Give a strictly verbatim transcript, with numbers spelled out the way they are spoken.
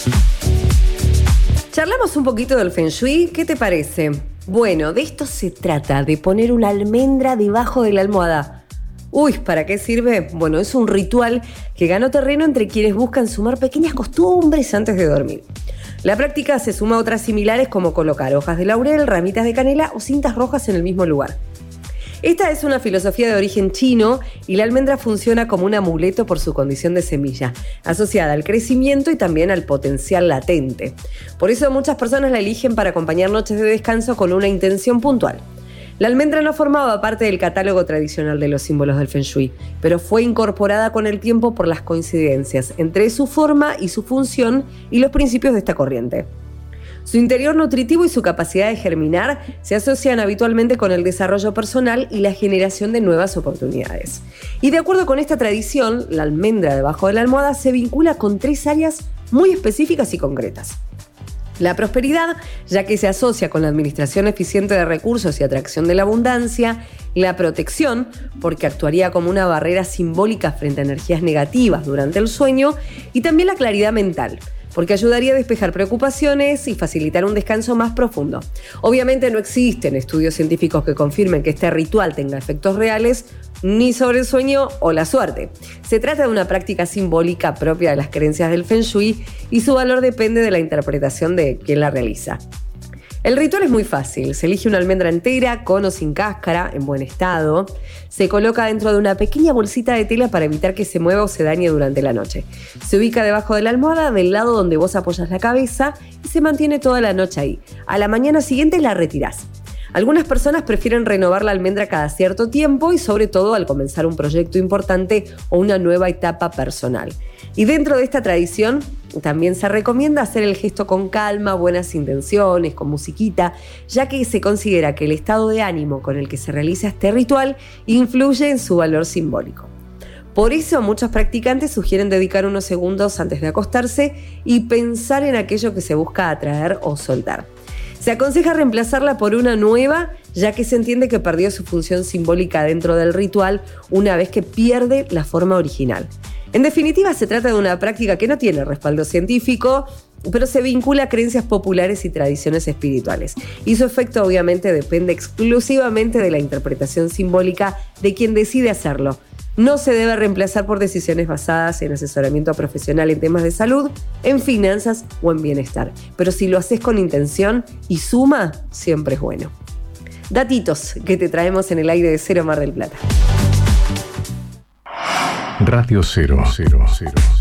Charlamos un poquito del Feng Shui, ¿qué te parece? Bueno, de esto se trata, de poner una almendra debajo de la almohada. Uy, ¿para qué sirve? Bueno, es un ritual que ganó terreno entre quienes buscan sumar pequeñas costumbres antes de dormir. La práctica se suma a otras similares como colocar hojas de laurel, ramitas de canela o cintas rojas en el mismo lugar. Esta es una filosofía de origen chino y la almendra funciona como un amuleto por su condición de semilla, asociada al crecimiento y también al potencial latente. Por eso muchas personas la eligen para acompañar noches de descanso con una intención puntual. La almendra no formaba parte del catálogo tradicional de los símbolos del Feng Shui, pero fue incorporada con el tiempo por las coincidencias entre su forma y su función y los principios de esta corriente. Su interior nutritivo y su capacidad de germinar se asocian habitualmente con el desarrollo personal y la generación de nuevas oportunidades. Y de acuerdo con esta tradición, la almendra debajo de la almohada se vincula con tres áreas muy específicas y concretas. La prosperidad, ya que se asocia con la administración eficiente de recursos y atracción de la abundancia. La protección, porque actuaría como una barrera simbólica frente a energías negativas durante el sueño. Y también la claridad mental, porque ayudaría a despejar preocupaciones y facilitar un descanso más profundo. Obviamente no existen estudios científicos que confirmen que este ritual tenga efectos reales, ni sobre el sueño o la suerte. Se trata de una práctica simbólica propia de las creencias del Feng Shui y su valor depende de la interpretación de quien la realiza. El ritual es muy fácil. Se elige una almendra entera, con o sin cáscara, en buen estado. Se coloca dentro de una pequeña bolsita de tela para evitar que se mueva o se dañe durante la noche. Se ubica debajo de la almohada, del lado donde vos apoyas la cabeza, y se mantiene toda la noche ahí. A la mañana siguiente la retirás. Algunas personas prefieren renovar la almendra cada cierto tiempo y sobre todo al comenzar un proyecto importante o una nueva etapa personal. Y dentro de esta tradición también se recomienda hacer el gesto con calma, buenas intenciones, con musiquita, ya que se considera que el estado de ánimo con el que se realiza este ritual influye en su valor simbólico. Por eso muchos practicantes sugieren dedicar unos segundos antes de acostarse y pensar en aquello que se busca atraer o soltar. Se aconseja reemplazarla por una nueva, ya que se entiende que perdió su función simbólica dentro del ritual una vez que pierde la forma original. En definitiva, se trata de una práctica que no tiene respaldo científico, pero se vincula a creencias populares y tradiciones espirituales. Y su efecto obviamente depende exclusivamente de la interpretación simbólica de quien decide hacerlo. No se debe reemplazar por decisiones basadas en asesoramiento profesional en temas de salud, en finanzas o en bienestar. Pero si lo haces con intención y suma, siempre es bueno. Datitos que te traemos en el aire de Cero Mar del Plata. Radio Cero. Cero, cero.